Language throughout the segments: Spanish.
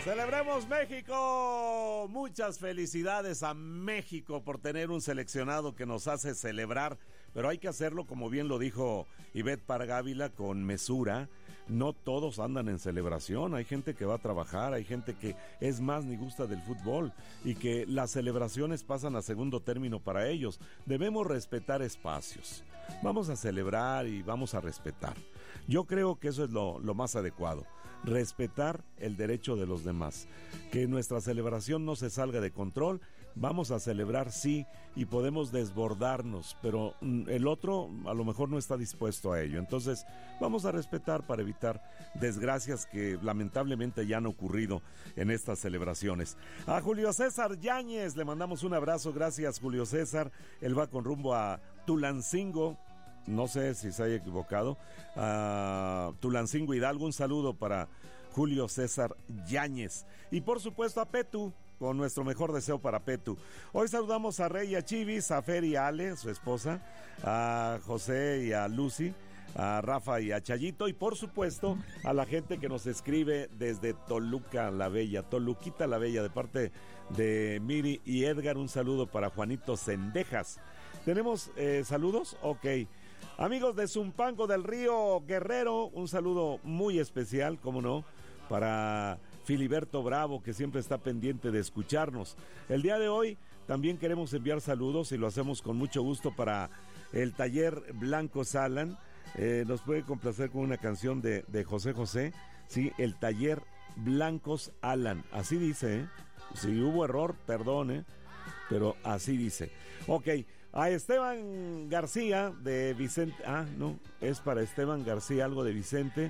¡Celebremos México! Muchas felicidades a México por tener un seleccionado que nos hace celebrar, pero hay que hacerlo, como bien lo dijo Ivette Pargávila, con mesura. No todos andan en celebración, hay gente que va a trabajar, hay gente que es más ni gusta del fútbol y que las celebraciones pasan a segundo término para ellos. Debemos respetar espacios. Vamos a celebrar y vamos a respetar. Yo creo que eso es lo más adecuado. Respetar el derecho de los demás. Que nuestra celebración no se salga de control. Vamos a celebrar, sí, y podemos desbordarnos, pero el otro a lo mejor no está dispuesto a ello. Entonces, vamos a respetar para evitar desgracias que lamentablemente ya han ocurrido en estas celebraciones. A Julio César Yáñez le mandamos un abrazo. Gracias, Julio César. Él va con rumbo a Tulancingo. No sé si se haya equivocado, Tulancingo, Hidalgo. Un saludo para Julio César Yáñez. Y por supuesto a Petu, con nuestro mejor deseo para Petu. Hoy saludamos a Rey y a Chivis, a Fer y a Ale, su esposa, a José y a Lucy, a Rafa y a Chayito, y por supuesto a la gente que nos escribe desde Toluca la Bella, Toluquita la Bella, de parte de Miri y Edgar. Un saludo para Juanito Cendejas. ¿Tenemos saludos? Ok. Amigos de Zumpango del Río Guerrero, un saludo muy especial, cómo no, para Filiberto Bravo, que siempre está pendiente de escucharnos. El día de hoy también queremos enviar saludos y lo hacemos con mucho gusto para el taller Blancos Alan. Nos puede complacer con una canción de José José, sí, el taller Blancos Alan, así dice, ¿eh? Si hubo error, perdone, pero así dice. Ok. A Esteban García de Vicente. No, es para Esteban García algo de Vicente.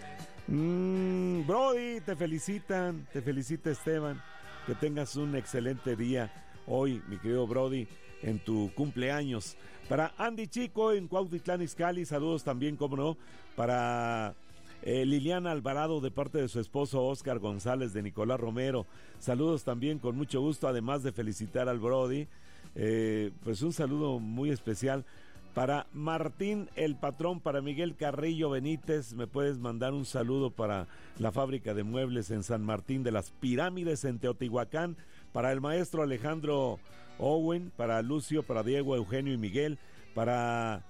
Brody, te felicita Esteban. Que tengas un excelente día hoy, mi querido Brody, en tu cumpleaños. Para Andy Chico en Cuautitlán Izcalli, saludos también, cómo no, para Liliana Alvarado de parte de su esposo Oscar González de Nicolás Romero. Saludos también con mucho gusto, además de felicitar al Brody. Pues un saludo muy especial para Martín el Patrón, para Miguel Carrillo Benítez. Me puedes mandar un saludo para la fábrica de muebles en San Martín de las Pirámides en Teotihuacán, para el maestro Alejandro Owen, para Lucio, para Diego, Eugenio y Miguel, para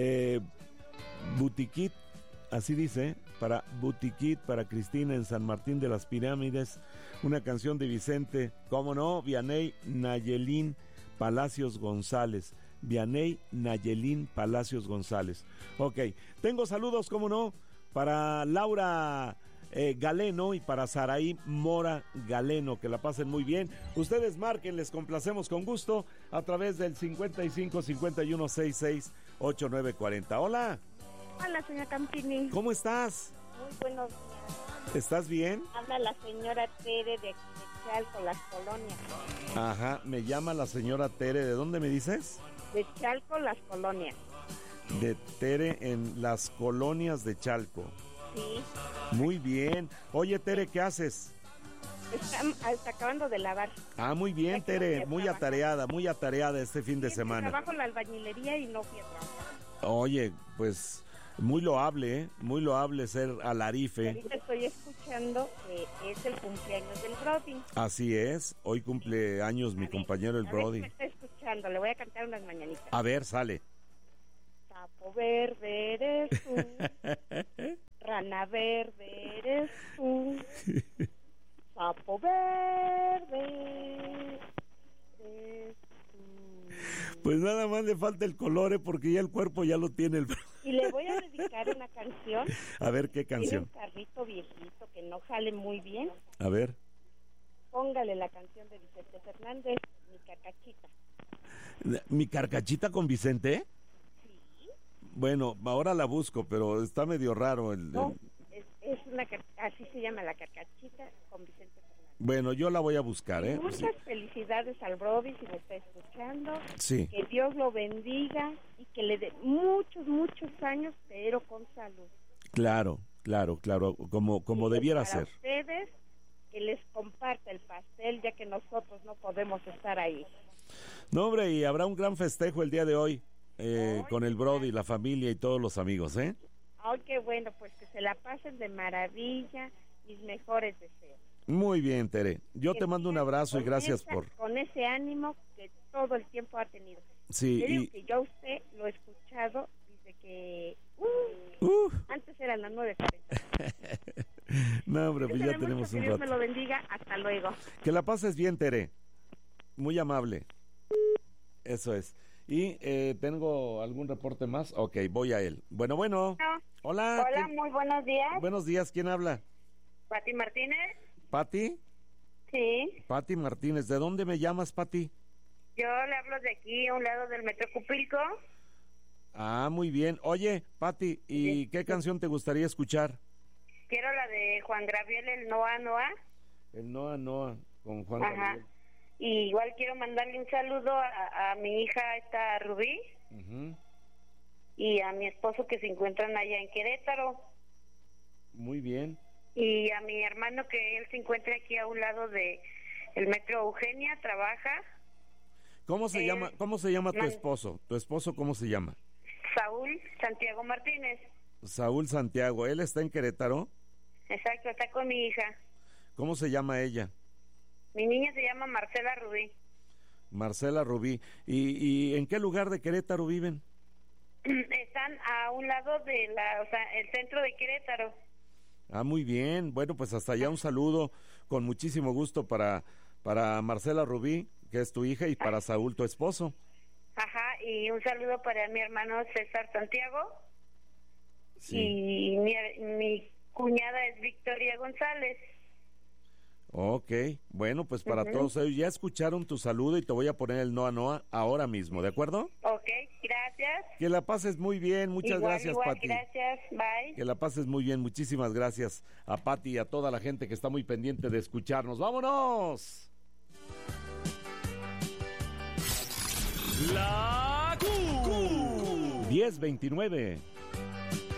Butiquit, así dice, para Butiquit, para Cristina en San Martín de las Pirámides, una canción de Vicente, cómo no, Vianey Nayelín Palacios González. Vianey Nayelín Palacios González. Ok, tengo saludos, cómo no, para Laura Galeno y para Saraí Mora Galeno, que la pasen muy bien. Ustedes marquen, les complacemos con gusto a través del 55 51 66 8940. Hola. Hola, señora Campini. ¿Cómo estás? Muy buenos días. ¿Estás bien? Habla la señora Tere de Chalco, Las Colonias. Ajá, me llama la señora Tere. ¿De dónde me dices? De Chalco, Las Colonias. De Tere en Las Colonias de Chalco. Sí. Muy bien. Oye, Tere, ¿qué haces? Está acabando de lavar. Muy bien, Tere, muy atareada este fin de semana. Trabajo en la albañilería y no fui a trabajar. Oye, pues muy loable, muy loable ser alarife. Ahorita estoy escuchando que es el cumpleaños del Brody. Así es, hoy cumple años mi compañero el Brody. Me está escuchando, le voy a cantar unas mañanitas. A ver, sale. Sapo verde eres tú, rana verde eres tú, sapo verde eres tú. Pues nada más le falta el colore porque ya el cuerpo ya lo tiene el... Y le voy a dedicar una canción. A ver, ¿qué canción? Tiene un carrito viejito que no jale muy bien. A ver. Póngale la canción de Vicente Fernández, Mi Carcachita. ¿Mi Carcachita con Vicente? Sí. Bueno, ahora la busco, pero está medio raro el... No, es una, así se llama, La Carcachita con Vicente Fernández. Bueno, yo la voy a buscar, ¿eh? Muchas felicidades al Brody, si me está escuchando. Sí. Que Dios lo bendiga y que le dé muchos, muchos años, pero con salud. Claro, como debiera ser. Para ustedes, que les comparta el pastel, ya que nosotros no podemos estar ahí. No, hombre, y habrá un gran festejo el día de hoy, con el Brody, la familia y todos los amigos, ¿eh? Ay, qué bueno, pues que se la pasen de maravilla, mis mejores deseos. Muy bien, Tere. Yo te mando un abrazo y gracias con ese ánimo que todo el tiempo ha tenido. Sí, Te digo que yo a usted lo he escuchado desde que antes eran las 9:40. No, hombre, pues ya tenemos un Dios rato. me lo bendiga, hasta luego. Que la pases bien, Tere. Muy amable. Eso es. Y ¿tengo algún reporte más? Ok, voy a él. Bueno. Hola. Hola, muy buenos días. Buenos días, ¿quién habla? Pati Martínez. ¿Pati? Sí. Pati Martínez. ¿De dónde me llamas, Pati? Yo le hablo de aquí, a un lado del Metro Cupilco. Ah, muy bien. Oye, Pati, ¿y qué canción te gustaría escuchar? Quiero la de Juan Gabriel, el Noa Noa. El Noa Noa, con Juan Ajá. Gabriel. Y igual quiero mandarle un saludo a mi hija, esta Rubí, Ujú. y a mi esposo que se encuentran allá en Querétaro. Muy bien. Y a mi hermano que él se encuentra aquí a un lado de el Metro Eugenia, trabaja. ¿Cómo se llama tu esposo? ¿Tu esposo cómo se llama? Saúl Santiago Martínez. Saúl Santiago. ¿Él está en Querétaro? Exacto, está con mi hija. ¿Cómo se llama ella? Mi niña se llama Marcela Rubí. Marcela Rubí. ¿Y en qué lugar de Querétaro viven? Están a un lado de el centro de Querétaro. Ah, muy bien. Bueno, pues hasta allá un saludo con muchísimo gusto para Marcela Rubí, que es tu hija, y para Saúl, tu esposo. Ajá, y un saludo para mi hermano César Santiago. Sí. Y mi cuñada es Victoria González. Ok, bueno, pues para todos ellos, ya escucharon tu saludo y te voy a poner el Noa Noa ahora mismo, ¿de acuerdo? Ok, gracias. Que la pases muy bien, muchas gracias, Pati. Gracias, bye. Que la pases muy bien, muchísimas gracias a Pati y a toda la gente que está muy pendiente de escucharnos. ¡Vámonos! La Q. 10:29.